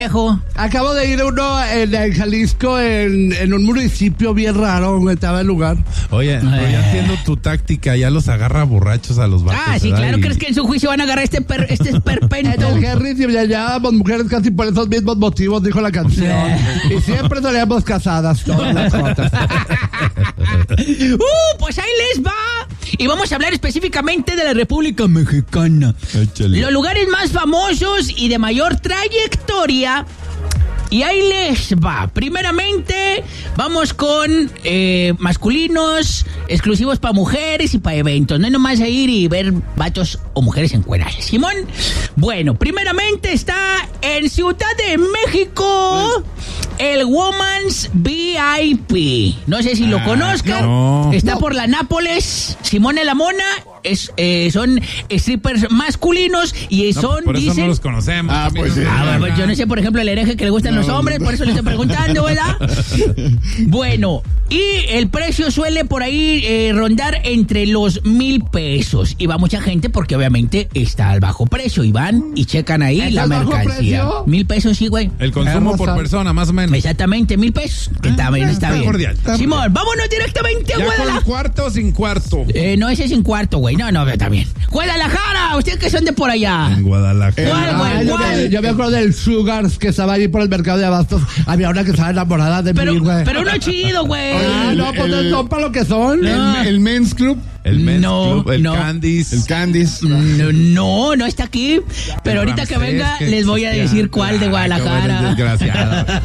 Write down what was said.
Acabo de ir a uno en Jalisco, en un municipio bien raro donde estaba el lugar. Oye, ya entiendo tu táctica, ya los agarra borrachos a los vatos. Ah, sí, claro, ¿crees que en su juicio van a agarrar este esperpento? En el Harris y allá éramos mujeres casi por esos mismos motivos, dijo la canción. Y siempre salíamos casadas todas las jotas. Pues ahí les va. Y vamos a hablar específicamente de la República Mexicana. Échale. Los lugares más famosos y de mayor trayectoria. Y ahí les va. Primeramente, vamos con masculinos, exclusivos para mujeres y para eventos. No es nomás ir y ver vatos o mujeres encueradas. Simón. Bueno, primeramente está en Ciudad de México el Woman's VIP. No sé si lo conozcan. No. Está por la Nápoles. Simone la Mona. Son strippers masculinos y son, por eso dicen... no los conocemos. Pues sí. Pues yo no sé, por ejemplo, el hereje que le gustan los hombres, por eso le estoy preguntando, ¿verdad? Bueno, y el precio suele por ahí rondar entre los 1,000 pesos. Y va mucha gente porque obviamente está al bajo precio. Y van y checan ahí la mercancía. 1,000 pesos, sí, güey. El consumo por persona, más o menos. Exactamente, 1,000 pesos. Que también está bien. Cordial. Simón, vámonos directamente a ¿Ya Guadalajara. con cuarto o sin cuarto? No, ese es sin cuarto, güey. No, está bien. Guadalajara, ustedes que son de por allá. En Guadalajara. ¿Cuál, güey? ¿Cuál? Yo me acuerdo del Sugars que estaba ahí por el mercado de abastos. Había una que estaba enamorada de mí, güey. Pero uno chido, güey. No, pues son para lo que son. No. El Men's Club. El Men's No, Club, el no. Candice. El Candice. No está aquí. Pero ahorita que Ramsés, venga que les voy a existía. decir cuál de Ay, qué Guadalajara. desgraciado.